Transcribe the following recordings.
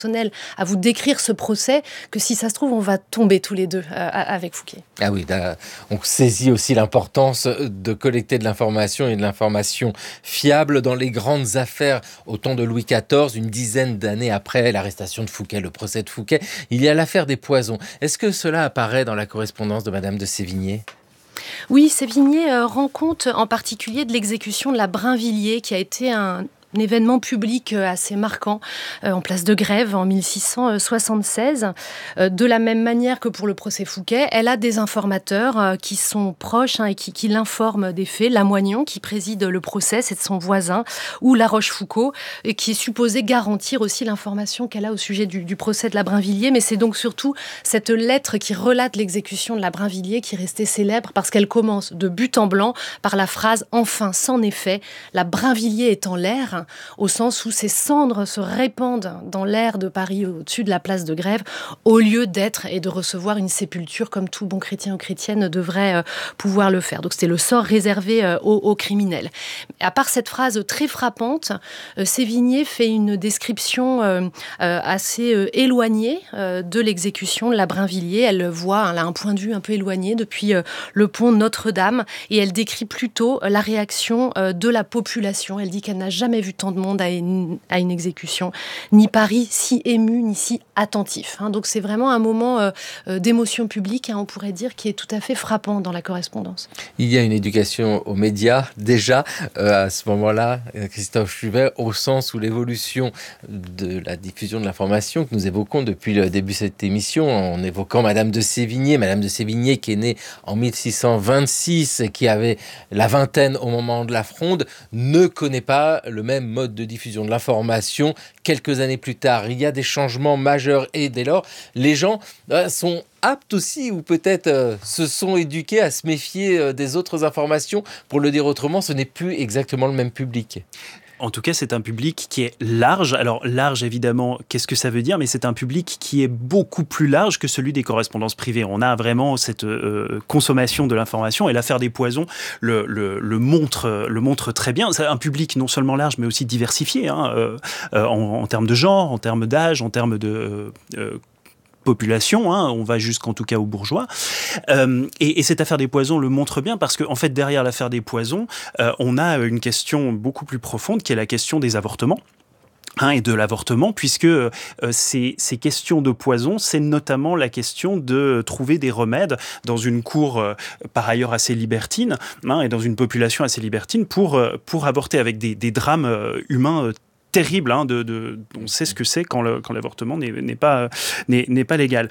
à vous décrire ce procès que si ça se trouve, on va tomber tous les deux avec Fouquet. Ah oui, on saisit aussi l'importance de collecter de l'information et de l'information fiable dans les grandes affaires au temps de Louis XIV, une dizaine d'années après l'arrestation de Fouquet, le procès de Fouquet. Il y a l'affaire des poisons. Est-ce que cela apparaît dans la correspondance de Madame de Sévigné ? Oui, Sévigné rend compte en particulier de l'exécution de la Brinvilliers, qui a été un événement public assez marquant en place de Grève en 1676. De la même manière que pour le procès Fouquet, elle a des informateurs qui sont proches et qui l'informent des faits. Lamoignon, qui préside le procès, c'est de son voisin, ou La Rochefoucauld, et qui est supposé garantir aussi l'information qu'elle a au sujet du procès de la Brinvilliers. Mais c'est donc surtout cette lettre qui relate l'exécution de la Brinvilliers qui est restée célèbre parce qu'elle commence de but en blanc par la phrase « Enfin, c'en est fait, la Brinvilliers est en l'air », au sens où ces cendres se répandent dans l'air de Paris au-dessus de la place de Grève, au lieu d'être et de recevoir une sépulture comme tout bon chrétien ou chrétienne devrait pouvoir le faire. Donc c'était le sort réservé aux criminels. À part cette phrase très frappante, Sévigné fait une description assez éloignée de l'exécution de la Brinvilliers. Elle a un point de vue un peu éloigné depuis le pont Notre-Dame et elle décrit plutôt la réaction de la population. Elle dit qu'elle n'a jamais vu tant de monde à une exécution, ni Paris si ému, ni si attentif. Donc c'est vraiment un moment d'émotion publique, on pourrait dire, qui est tout à fait frappant dans la correspondance. Il y a une éducation aux médias, déjà, à ce moment-là, Christophe Chuvert, au sens où l'évolution de la diffusion de l'information que nous évoquons depuis le début de cette émission, en évoquant Madame de Sévigné qui est née en 1626, qui avait la vingtaine au moment de la Fronde, ne connaît pas le même mode de diffusion de l'information. Quelques années plus tard, il y a des changements majeurs et dès lors, les gens sont aptes aussi ou peut-être se sont éduqués à se méfier des autres informations. Pour le dire autrement, ce n'est plus exactement le même public. En tout cas, c'est un public qui est large. Alors, large, évidemment, qu'est-ce que ça veut dire ? Mais c'est un public qui est beaucoup plus large que celui des correspondances privées. On a vraiment cette consommation de l'information et l'affaire des poisons le montre très bien. C'est un public non seulement large, mais aussi diversifié en termes de genre, en termes d'âge, en termes de population, on va jusqu'en tout cas aux bourgeois. Et cette affaire des poisons le montre bien parce qu'en fait, derrière l'affaire des poisons, on a une question beaucoup plus profonde qui est la question des avortements. Et de l'avortement, puisque ces questions de poison, c'est notamment la question de trouver des remèdes dans une cour par ailleurs assez libertine, et dans une population assez libertine pour avorter avec des drames humains terrible, on sait ce que c'est quand l'avortement n'est pas légal.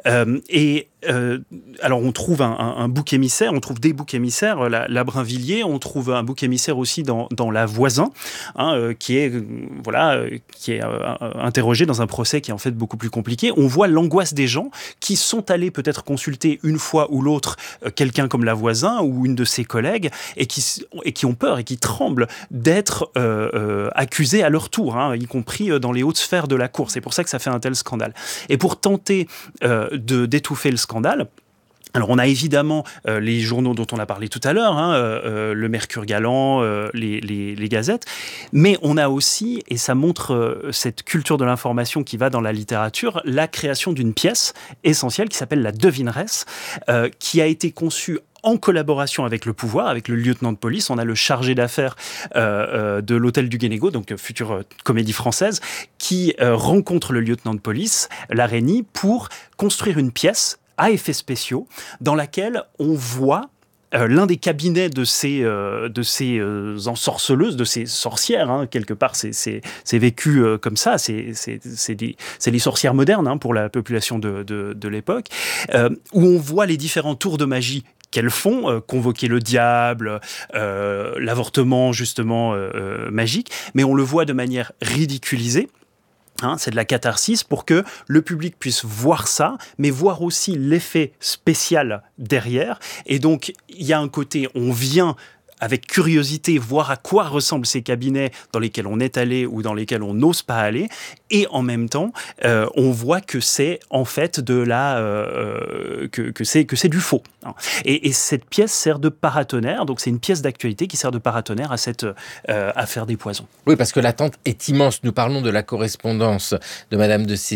Alors on trouve un bouc émissaire, on trouve des boucs émissaires, la Brinvilliers, on trouve un bouc émissaire aussi dans la Voisin, qui est interrogé dans un procès qui est en fait beaucoup plus compliqué. On voit l'angoisse des gens qui sont allés peut-être consulter une fois ou l'autre quelqu'un comme la Voisin ou une de ses collègues et qui ont peur et qui tremblent d'être accusés à leur tour, y compris dans les hautes sphères de la cour. C'est pour ça que ça fait un tel scandale. Et pour tenter d'étouffer le scandale, alors on a évidemment les journaux dont on a parlé tout à l'heure, le Mercure Galant, les gazettes, mais on a aussi, et ça montre cette culture de l'information qui va dans la littérature, la création d'une pièce essentielle qui s'appelle La Devineresse, qui a été conçue en collaboration avec le pouvoir, avec le lieutenant de police. On a le chargé d'affaires de l'hôtel du Guénégaud, donc future comédie française, qui rencontre le lieutenant de police, Larénie, pour construire une pièce à effets spéciaux dans laquelle on voit l'un des cabinets de ces ensorceleuses, de ces sorcières, quelque part c'est vécu comme ça, c'est les sorcières modernes pour la population de l'époque, où on voit les différents tours de magie qu'elles font, convoquer le diable, l'avortement justement magique, mais on le voit de manière ridiculisée. C'est de la catharsis pour que le public puisse voir ça, mais voir aussi l'effet spécial derrière. Et donc, il y a un côté, on vient avec curiosité voir à quoi ressemblent ces cabinets dans lesquels on est allé ou dans lesquels on n'ose pas aller, et en même temps, on voit que c'est en fait que c'est du faux. Et cette pièce sert de paratonnerre, donc c'est une pièce d'actualité qui sert de paratonnerre à cette affaire des poisons. Oui, parce que l'attente est immense. Nous parlons de la correspondance de Madame de